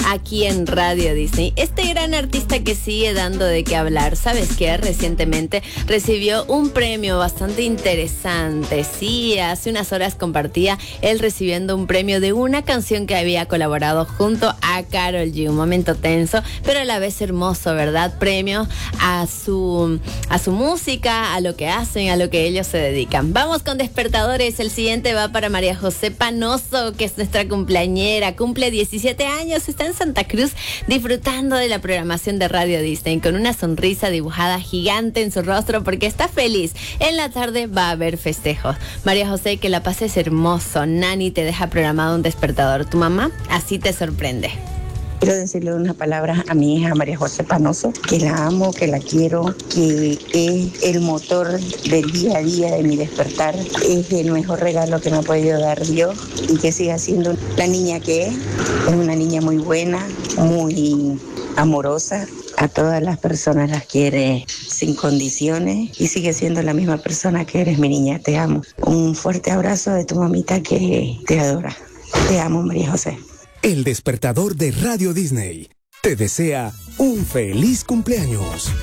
aquí en Radio Disney. Este gran artista que sigue dando de qué hablar, ¿sabes qué? Recientemente recibió un premio bastante interesante. Sí, hace unas horas compartía él recibiendo un premio de una canción que había colaborado junto a Karol G. Un momento tenso, pero a la vez hermoso, ¿verdad? Premio a su música, a lo que hacen, a lo que ellos se dedican. Vamos con despertadores. El siguiente va para María José Panoso, que es nuestra cumpleañera. Cumple 17 años, está en Santa Cruz disfrutando de la programación de Radio Disney con una sonrisa dibujada gigante en su rostro porque está feliz. En la tarde va a haber festejos. María José, que la pases hermoso. Nani te deja programado un despertador. Tu mamá así te sorprende. Quiero decirle unas palabras a mi hija María José Panoso, que la amo, que la quiero, que es el motor del día a día de mi despertar. Es el mejor regalo que me ha podido dar Dios y que siga siendo la niña que es. Es una niña muy buena, muy amorosa. A todas las personas las quiere sin condiciones y sigue siendo la misma persona que eres, mi niña. Te amo. Un fuerte abrazo de tu mamita que te adora. Te amo, María José. El despertador de Radio Disney te desea un feliz cumpleaños.